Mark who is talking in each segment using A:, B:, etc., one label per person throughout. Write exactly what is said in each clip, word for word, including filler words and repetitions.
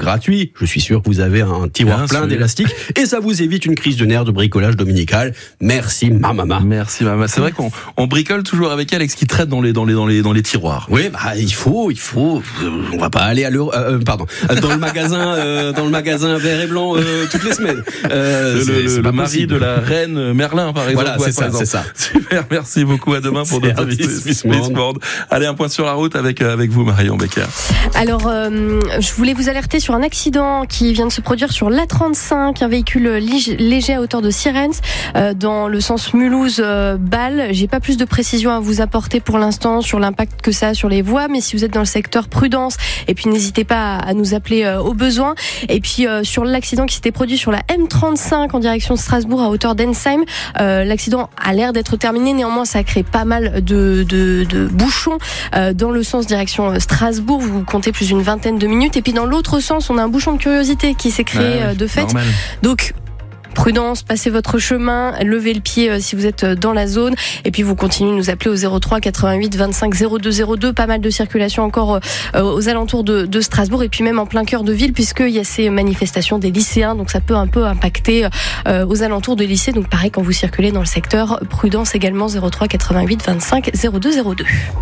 A: gratuit. Je suis sûr que vous avez un tiroir
B: Bien
A: plein
B: sûr.
A: d'élastiques et ça vous évite une crise de nerfs de bricolage dominical. Merci ma maman.
B: Merci maman. C'est vrai qu'on on bricole toujours avec Alex qui traite dans les dans les dans les dans les tiroirs.
A: Oui, bah il faut, il faut. On va pas aller à l'euro, euh, pardon, dans le magasin, euh, dans le magasin vert et blanc euh, toutes les semaines. Euh,
B: le
A: c'est,
B: le,
A: c'est
B: le
A: pas
B: mari
A: possible.
B: de la reine Merlin par exemple.
A: Voilà,
B: Ouais,
A: c'est
B: par
A: ça,
B: exemple.
A: c'est ça.
B: Super, merci beaucoup. À demain pour d'autres
A: Service
B: Swiss
A: Swissmorn.
B: Swissmorn. Allez, un point sur la route avec avec vous Marion Becker.
C: Alors, euh, je voulais vous alerter sur un accident qui vient de se produire sur l'A trente-cinq, un véhicule lige- léger à hauteur de Sierentz, euh, dans le sens Mulhouse-Bâle. J'ai pas plus de précision à vous apporter pour l'instant sur l'impact que ça a sur les voies, mais si vous êtes dans le secteur, prudence. Et puis n'hésitez pas à, à nous appeler euh, au besoin. Et puis euh, sur l'accident qui s'était produit sur la M trente-cinq en direction de Strasbourg à hauteur d'Ensheim, euh, l'accident a l'air d'être terminé. Néanmoins, ça a créé pas mal de, de, de bouchons euh, dans le sens direction Strasbourg. Vous comptez plus d'une vingtaine de minutes. Et puis dans l'autre sens, on a un bouchon de curiosité qui s'est créé
B: Ouais,
C: euh, de fait.
B: normal.
C: Donc prudence, passez votre chemin, levez le pied euh, si vous êtes dans la zone, et puis vous continuez de nous appeler au zéro trois quatre-vingt-huit vingt-cinq zéro deux zéro deux. Pas mal de circulation encore euh, aux alentours de, de Strasbourg, et puis même en plein cœur de ville, puisqu'il y a ces manifestations des lycéens, donc ça peut un peu impacter euh, aux alentours de lycées. Donc pareil, quand vous circulez dans le secteur, prudence également, zéro trois quatre-vingt-huit vingt-cinq zéro deux zéro deux.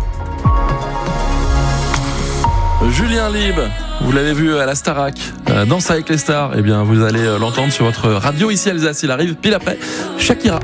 B: Julien Lieb, vous l'avez vu à la Starac, euh, Danse avec les stars. Eh bien, vous allez euh, l'entendre sur votre radio ici Alsace. Il arrive pile après Shakira.